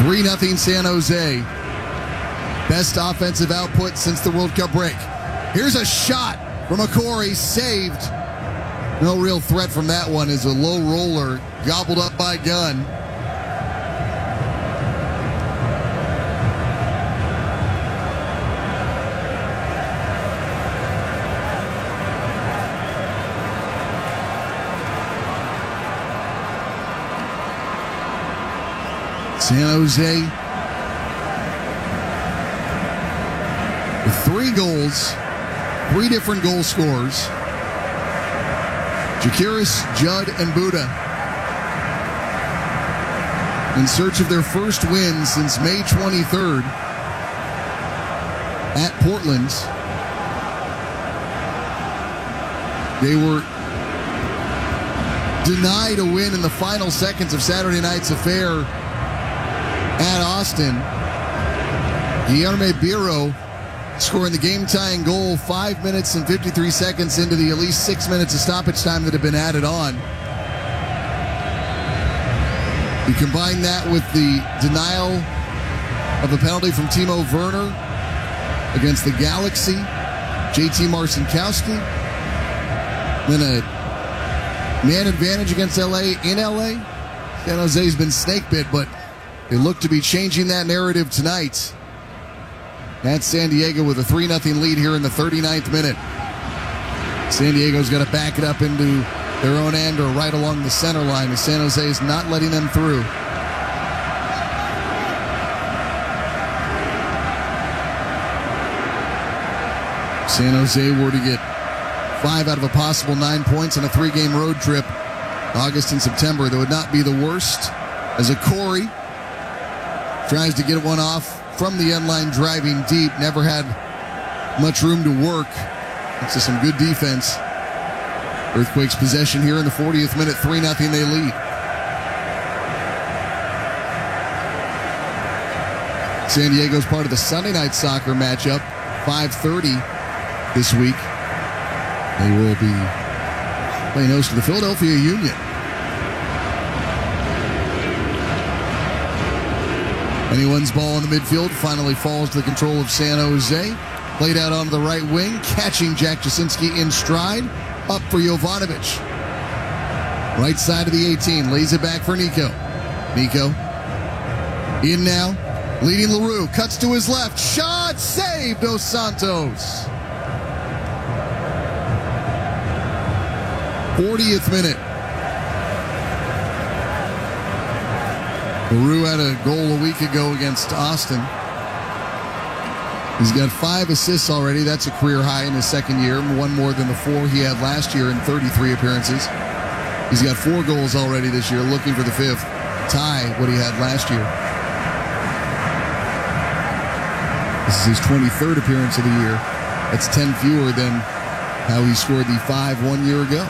3-0 San Jose. Best offensive output since the World Cup break. Here's a shot from Okori, saved. No real threat from that one as a low roller gobbled up by Gunn. San Jose with 3 goals, 3 different goal scorers. Jakiris, Judd, and Buda in search of their first win since May 23rd at Portland. They were denied a win in the final seconds of Saturday night's affair at Austin. Guilherme Biro scoring the game-tying goal 5 minutes and 53 seconds into the at least 6 minutes of stoppage time that had been added on. You combine that with the denial of a penalty from Timo Werner against the Galaxy, JT Marcinkowski, then a man advantage against LA in LA. San Jose's been snake bit, but they look to be changing that narrative tonight. That's San Diego with a 3-0 lead here in the 39th minute. San Diego's got to back it up into their own end or right along the center line as San Jose is not letting them through. San Jose were to get 5 out of a possible 9 points on a 3-game road trip August and September. That would not be the worst as Okori tries to get one off from the end line, driving deep. Never had much room to work. Thanks to some good defense. Earthquakes possession here in the 40th minute. 3-0 they lead. San Diego's part of the Sunday night soccer matchup. 5:30 this week. They will be playing host to the Philadelphia Union. Anyone's ball in the midfield finally falls to the control of San Jose. Played out onto the right wing, catching Jack Jasinski in stride. Up for Jovanovic. Right side of the 18, lays it back for Nico. Nico in now, leading LaRue, cuts to his left. Shot saved, Dos Santos. 40th minute. LaRue had a goal a week ago against Austin. He's got 5 assists already. That's a career high in his second year. One more than the 4 he had last year in 33 appearances. He's got 4 goals already this year, looking for the 5th. Tie what he had last year. This is his 23rd appearance of the year. That's 10 fewer than how he scored the 5 1 year ago.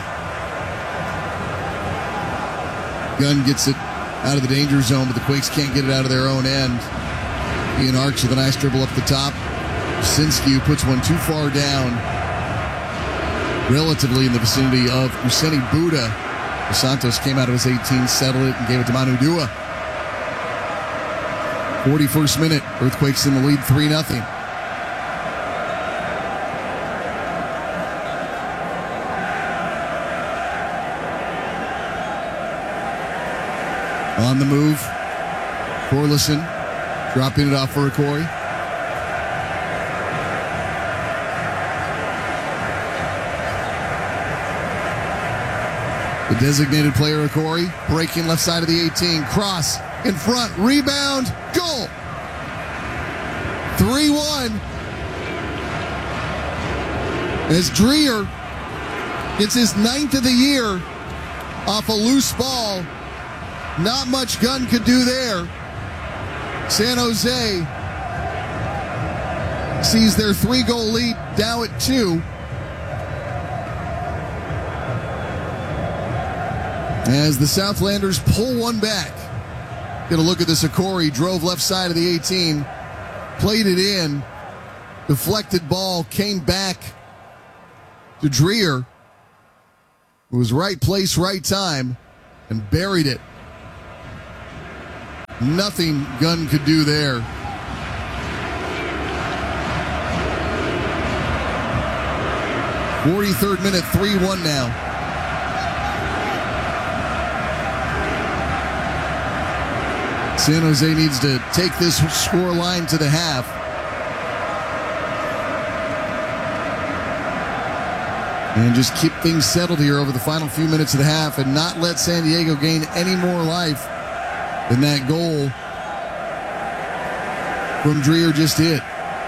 Gunn gets it out of the danger zone, but the Quakes can't get it out of their own end. Ian Arch with a nice dribble up the top. Jasinski puts one too far down, relatively in the vicinity of Useni Buda. Dos Santos came out of his 18, settled it, and gave it to Manu Dua. 41st minute, Earthquakes in the lead 3-0. On the move, Corlison dropping it off for Okori. The designated player, Okori, breaking left side of the 18. Cross in front, rebound, goal. 3-1. As Dreher gets his 9th of the year off a loose ball. Not much Gunn could do there. San Jose sees their 3-goal lead now at 2. As the Southlanders pull one back. Get a look at this. Okori drove left side of the 18, played it in, deflected ball, came back to Dreher, who was right place, right time, and buried it. Nothing Gunn could do there. .43rd minute, 3-1 now. San Jose needs to take this score line to the half. And just keep things settled here over the final few minutes of the half and not let San Diego gain any more life than that goal from Dreher just hit.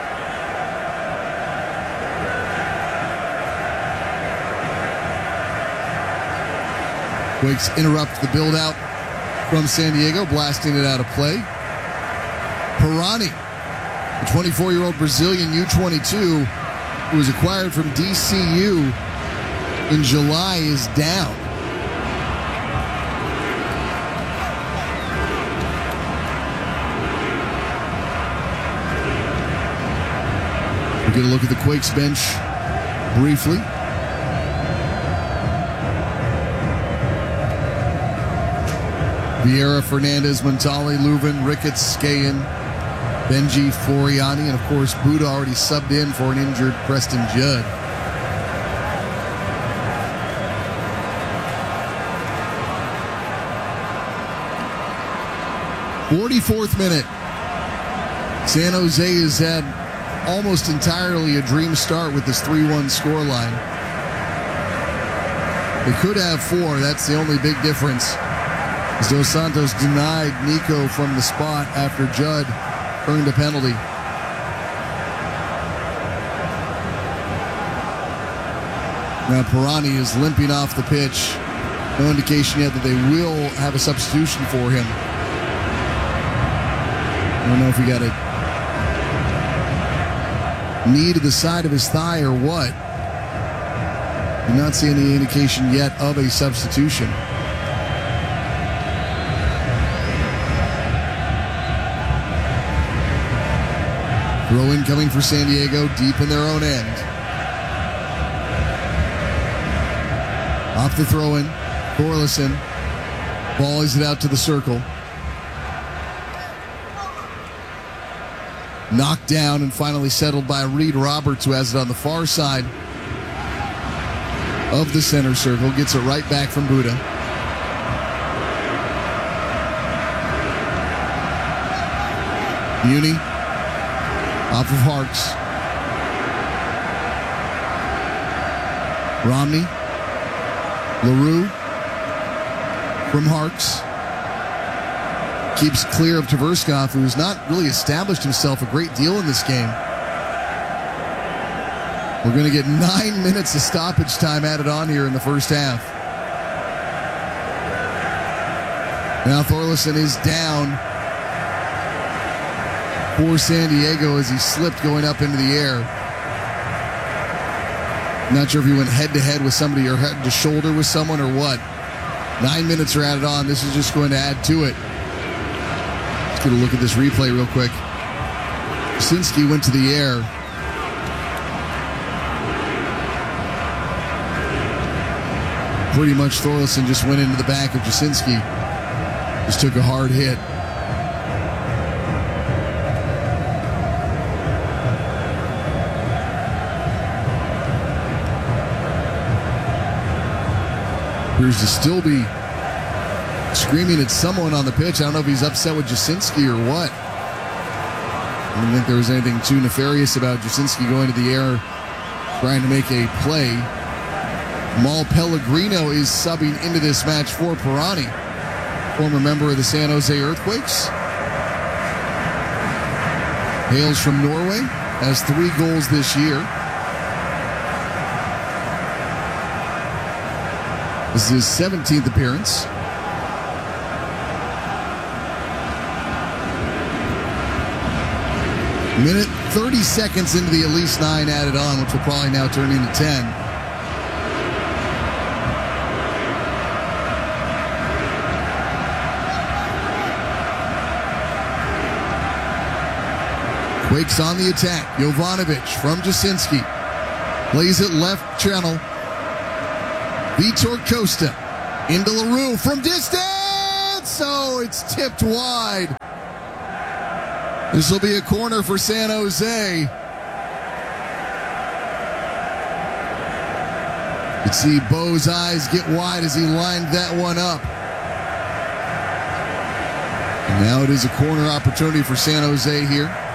Quakes interrupt the build-out from San Diego, blasting it out of play. Pirani, the 24-year-old Brazilian U22 who was acquired from DCU in July, is down. We'll get a look at the Quakes bench briefly. Vieira, Fernandez, Montali, Leuven, Ricketts, Skayan, Benji, Floriani, and of course Buddha already subbed in for an injured Preston Judd. .44th minute. San Jose has had almost entirely a dream start with this 3-1 scoreline. They could have 4. That's the only big difference. Dos Santos denied Nico from the spot after Judd earned a penalty. Now Pirani is limping off the pitch. No indication yet that they will have a substitution for him. I don't know if he got a knee to the side of his thigh or what. I'm not seeing any indication yet of a substitution. Throw in coming for San Diego, deep in their own end. Off the throw in, Thorlison volleys it out to the circle. Knocked down and finally settled by Reed Roberts, who has it on the far side of the center circle. Gets it right back from Buddha. Muni off of Harks. Romney. LaRue from Harks. Keeps clear of Tverskov, who's not really established himself a great deal in this game. We're going to get 9 minutes of stoppage time added on here in the first half. Now Thorlison is down for San Diego as he slipped going up into the air. Not sure if he went head-to-head with somebody or head-to-shoulder with someone or what. 9 minutes are added on. This is just going to add to it. Let's get a look at this replay real quick. Jasinski went to the air. Pretty much Thorlison just went into the back of Jasinski. Just took a hard hit. Appears to still be screaming at someone on the pitch. I don't know if he's upset with Jasinski or what. I didn't think there was anything too nefarious about Jasinski going to the air trying to make a play. Mal Pellegrino is subbing into this match for Pirani, former member of the San Jose Earthquakes. Hails from Norway, has 3 goals this year. This is his 17th appearance. Minute 30 seconds into the at least 9 added on, which will probably now turn into 10. Quakes on the attack. Jovanovic from Jasinski. Plays it left channel. Vitor Costa into LaRue from distance. so. It's tipped wide. This will be a corner for San Jose. You can see Bo's eyes get wide as he lined that one up. And now it is a corner opportunity for San Jose here.